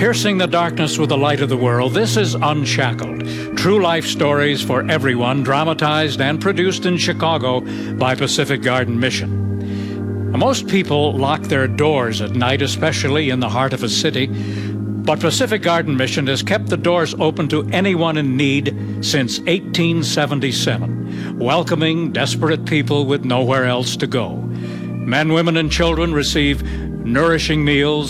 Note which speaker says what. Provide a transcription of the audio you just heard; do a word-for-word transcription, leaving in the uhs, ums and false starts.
Speaker 1: Piercing the darkness with the light of the world, this is Unshackled. True life stories for everyone, dramatized and produced in Chicago by Pacific Garden Mission. Most people lock their doors at night, especially in the heart of a city. But Pacific Garden Mission has kept the doors open to anyone in need since eighteen seventy-seven, welcoming desperate people with nowhere else to go. Men, women, and children receive nourishing meals,